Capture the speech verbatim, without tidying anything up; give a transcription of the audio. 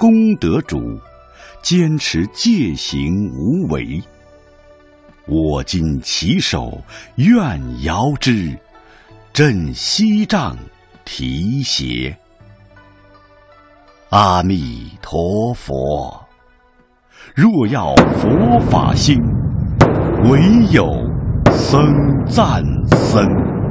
功德主，坚持戒行无为。我今起手，愿遥之，振西杖提携。阿弥陀佛。若要佛法兴，唯有僧赞僧。